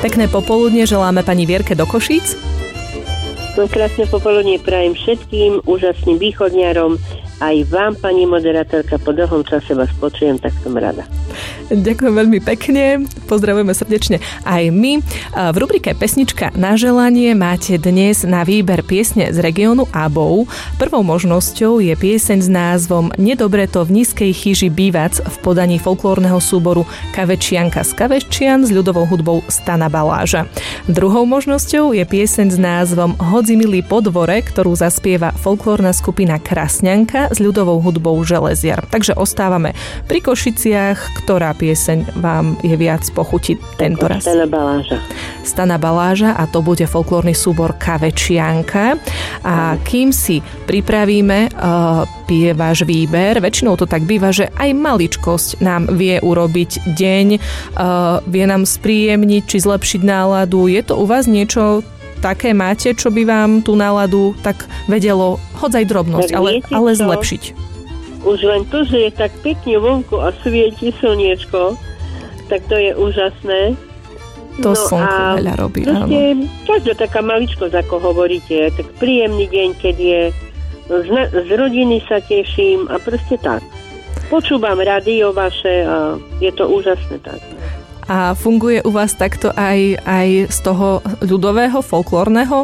Pekné popoludne želáme pani Vierke do Košíc. Krásne popoludne prajem všetkým úžasným východňarom. Aj vám, pani moderátorka, po dlhom čase vás počujem, tak som rada. Ďakujem veľmi pekne, pozdravujeme srdečne aj my. V rubrike Pesnička na želanie máte dnes na výber piesne z regiónu Abov. Prvou možnosťou je pieseň s názvom Nedobre to v nízkej chyži bývac v podaní folklórneho súboru Kavečianka z Kavečian s ľudovou hudbou Stana Baláža. Druhou možnosťou je pieseň s názvom Hodzi milý podvore, ktorú zaspieva folklórna skupina Krasňanka s ľudovou hudbou Železiar. Takže ostávame pri Košiciach. Ktorá pieseň vám je viac pochutiť tento raz? Stana Baláža a to bude folklórny súbor Kavečianka. A kým si pripravíme váš výber, väčšinou to tak býva, že aj maličkosť nám vie urobiť deň, vie nám spríjemniť či zlepšiť náladu. Je to u vás niečo také máte, čo by vám tú náladu tak vedelo, hoď aj drobnosť, ale zlepšiť? Už len to, že je tak pekne vonku a svieti slniečko, tak to je úžasné. To slnko veľa robí, áno. Každá taká maličkosť, ako hovoríte, tak príjemný deň, keď je z rodiny sa teším a proste tak. Počúvam rádio vaše a je to úžasné tak. A funguje u vás takto aj z toho ľudového, folklórneho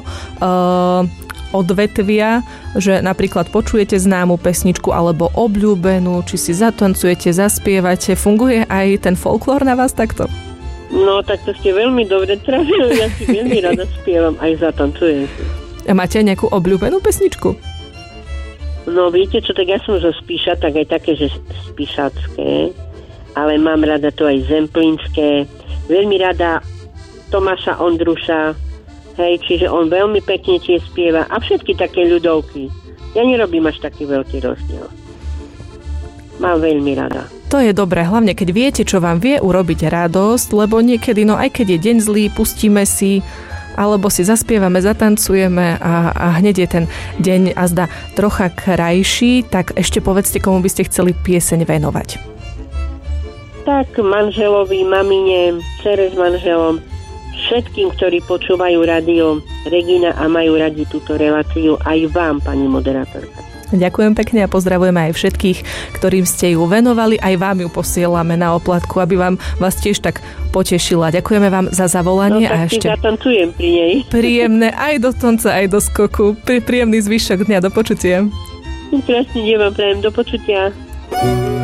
odvetvia, že napríklad počujete známu pesničku alebo obľúbenú, či si zatancujete, zaspievate. Funguje aj ten folklór na vás takto? No, tak to ste veľmi dobre trafili. Ja si veľmi rada spievam, aj zatancujem. A máte nejakú obľúbenú pesničku? No, viete čo, tak ja som zo Spíša, tak aj také, že spíšacké, ale mám rada to aj zemplínske. Veľmi rada Tomáša Ondruša. Hej, čiže on veľmi pekne tie spieva a všetky také ľudovky. Ja nerobím až taký veľký rozdiel. Mám veľmi rada. To je dobré, hlavne keď viete, čo vám vie urobiť radosť, lebo niekedy, no aj keď je deň zlý, pustíme si, alebo si zaspievame, zatancujeme a hneď je ten deň azda trocha krajší, tak ešte povedzte, komu by ste chceli pieseň venovať. Tak manželovi, mamine, dcere s manželom, všetkým, ktorí počúvajú rádio Regina a majú radi túto reláciu, aj vám, pani moderátorka. Ďakujem pekne a pozdravujeme aj všetkých, ktorým ste ju venovali. Aj vám ju posielame na oplatku, aby vás tiež tak potešila. Ďakujeme vám za zavolanie. No tak a ešte zatancujem pri nej. Príjemné aj do tanca, aj do skoku. Príjemný zvyšok dňa. Do počutia. Krásny deň vám prajem. Do počutia.